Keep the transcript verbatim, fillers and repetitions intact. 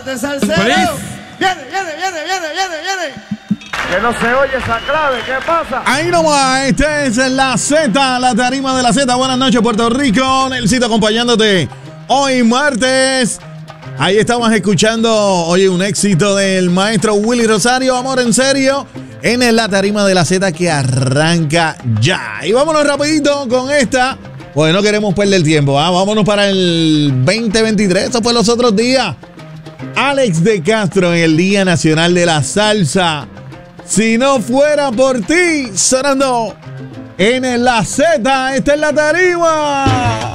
este salsero. Please. Viene, viene, viene, viene, viene, viene. Que no se oye esa clave, ¿qué pasa? Ahí nomás, este es la Z, la tarima de la Z. Buenas noches, Puerto Rico. Nelsito acompañándote hoy martes. Ahí estamos escuchando, oye, un éxito del maestro Willy Rosario, Amor en Serio, en la tarima de la Z que arranca ya. Y vámonos rapidito con esta, pues no queremos perder el tiempo, ¿ah? Vámonos para el veinte veintitrés, eso fue los otros días. Alex de Castro en el Día Nacional de la Salsa. Si no fuera por ti, sonando en la Z, esta es la tarima.